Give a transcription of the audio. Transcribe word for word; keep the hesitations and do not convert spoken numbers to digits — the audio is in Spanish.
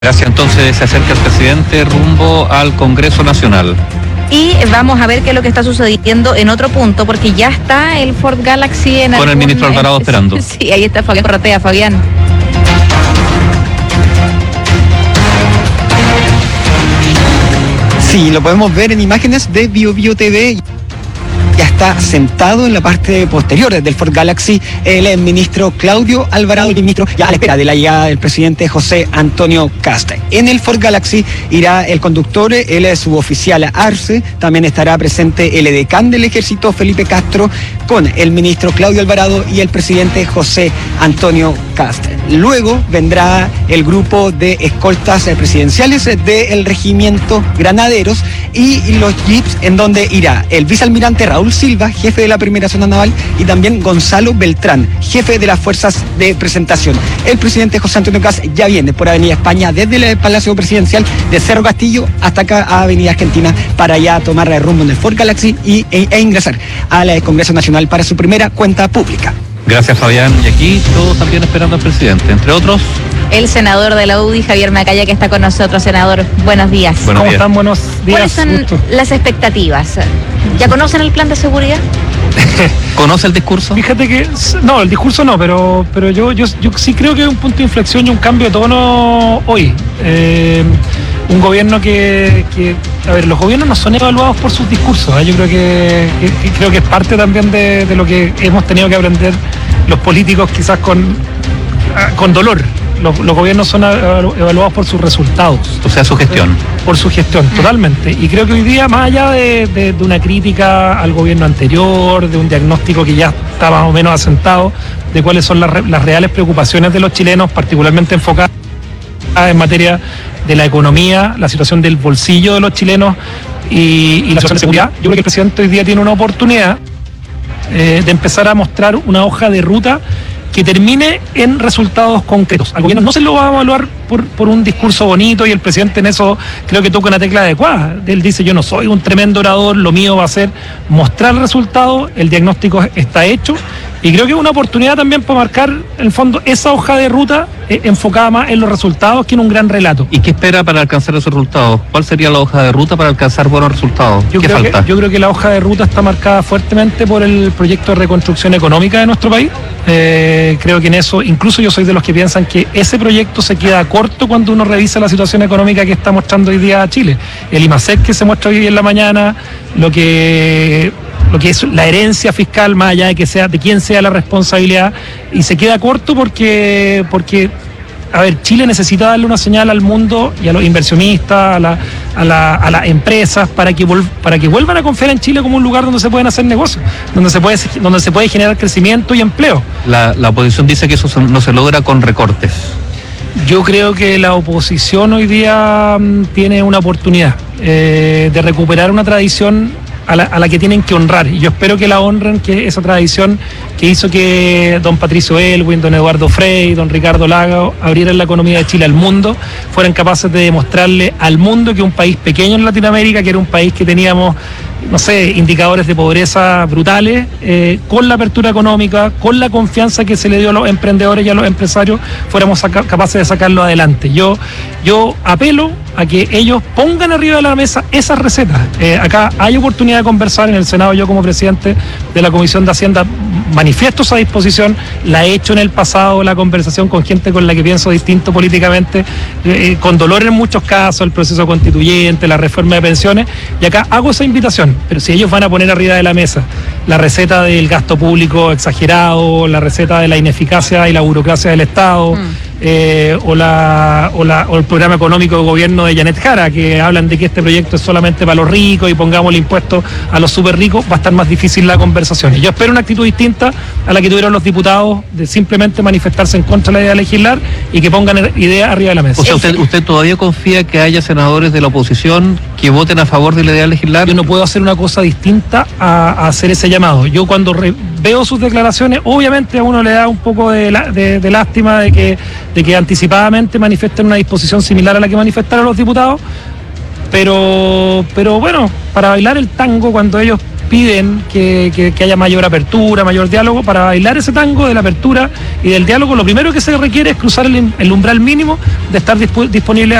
Gracias. Entonces se acerca el presidente rumbo al Congreso Nacional. Y vamos a ver qué es lo que está sucediendo en otro punto, porque ya está el Ford Galaxy en Con algún, el ministro Alvarado en, esperando. Sí, ahí está Fabián Corratea. Fabián. Sí, lo podemos ver en imágenes de Bio Bio T V. Ya está sentado en la parte posterior del Ford Galaxy el ministro Claudio Alvarado, el ministro ya a la espera de la llegada del presidente José Antonio Kast. En el Ford Galaxy irá el conductor, el suboficial Arce, también estará presente el edecán del ejército Felipe Castro, con el ministro Claudio Alvarado y el presidente José Antonio Kast. Luego vendrá el grupo de escoltas presidenciales del regimiento Granaderos y los jeeps en donde irá el vicealmirante Raúl Silva, jefe de la primera zona naval, y también Gonzalo Beltrán, jefe de las fuerzas de presentación. El presidente José Antonio Kast ya viene por Avenida España desde el Palacio Presidencial de Cerro Castillo hasta acá a Avenida Argentina para ya tomar el rumbo en el Ford Galaxy y, e, e ingresar al Congreso Nacional para su primera cuenta pública. Gracias, Fabián. Y aquí todos también esperando al presidente, entre otros el senador de la U D I, Javier Macaya, que está con nosotros. Senador, buenos días. Buenos ¿Cómo días. están? Buenos días. ¿Cuáles son Gusto. las expectativas? ¿Ya conocen el plan de seguridad? ¿Conoce el discurso? Fíjate que, no, el discurso no, pero pero yo yo, yo sí creo que hay un punto de inflexión y un cambio de tono hoy. Eh, un gobierno que, que, a ver, los gobiernos no son evaluados por sus discursos, ¿eh? Yo creo que, que, que creo que es parte también de, de lo que hemos tenido que aprender los políticos, quizás con, con dolor. Los, los gobiernos son evaluados por sus resultados. O sea, su gestión. Por su gestión, totalmente. Y creo que hoy día, más allá de, de, de una crítica al gobierno anterior, de un diagnóstico que ya está más o menos asentado, de cuáles son las, las reales preocupaciones de los chilenos, particularmente enfocadas en materia de la economía, la situación del bolsillo de los chilenos y, y la situación de seguridad, yo creo que el presidente hoy día tiene una oportunidad eh, de empezar a mostrar una hoja de ruta que termine en resultados concretos. Al gobierno no se lo va a evaluar por, por un discurso bonito, y el presidente en eso creo que toca una tecla adecuada. Él dice: yo no soy un tremendo orador, lo mío va a ser mostrar resultados, el diagnóstico está hecho, y creo que es una oportunidad también para marcar, en el fondo, esa hoja de ruta eh, enfocada más en los resultados que en un gran relato. ¿Y qué espera para alcanzar esos resultados? ¿Cuál sería la hoja de ruta para alcanzar buenos resultados? Yo ¿Qué creo falta? Que, yo creo que la hoja de ruta está marcada fuertemente por el proyecto de reconstrucción económica de nuestro país. Eh, creo que en eso, incluso yo soy de los que piensan que ese proyecto se queda corto cuando uno revisa la situación económica que está mostrando hoy día Chile. El IMASEC que se muestra hoy en la mañana, lo que... lo que es la herencia fiscal, más allá de que sea de quién sea la responsabilidad, y se queda corto porque, porque a ver, Chile necesita darle una señal al mundo y a los inversionistas, a, la, a, la, a las empresas, para que, vol, para que vuelvan a confiar en Chile como un lugar donde se pueden hacer negocios, donde se puede, donde se puede generar crecimiento y empleo. La, la oposición dice que eso no se logra con recortes. Yo creo que la oposición hoy día um, tiene una oportunidad eh, de recuperar una tradición A la, a la que tienen que honrar, y yo espero que la honren, que esa tradición que hizo que don Patricio Elwin, don Eduardo Frei, don Ricardo Lagos abrieran la economía de Chile al mundo, fueran capaces de demostrarle al mundo que un país pequeño en Latinoamérica, que era un país que teníamos, no sé, indicadores de pobreza brutales, eh, con la apertura económica, con la confianza que se le dio a los emprendedores y a los empresarios, fuéramos saca, capaces de sacarlo adelante. Yo, yo apelo a que ellos pongan arriba de la mesa esas recetas. Eh, acá hay oportunidad de conversar en el Senado. Yo, como presidente de la Comisión de Hacienda, manifiesto esa disposición. La he hecho en el pasado, la conversación con gente con la que pienso distinto políticamente, eh, con dolor en muchos casos, el proceso constituyente, la reforma de pensiones, y acá hago esa invitación. Pero si ellos van a poner arriba de la mesa la receta del gasto público exagerado, la receta de la ineficacia y la burocracia del Estado, mm. Eh, o, la, o, la, o el programa económico de gobierno de Janet Jara, que hablan de que este proyecto es solamente para los ricos y pongamos el impuesto a los súper ricos, va a estar más difícil la conversación. Y yo espero una actitud distinta a la que tuvieron los diputados, de simplemente manifestarse en contra de la idea de legislar y que pongan ideas arriba de la mesa. O sea, usted, ¿usted todavía confía que haya senadores de la oposición que voten a favor de la idea de legislar? Yo no puedo hacer una cosa distinta a, a hacer ese llamado. Yo cuando re, veo sus declaraciones, obviamente a uno le da un poco de, la, de, de lástima de que de que anticipadamente manifiesten una disposición similar a la que manifestaron los diputados, pero, pero bueno, para bailar el tango, cuando ellos piden que, que, que haya mayor apertura, mayor diálogo. Para bailar ese tango de la apertura y del diálogo, lo primero que se requiere es cruzar el, el umbral mínimo de estar dispu- disponible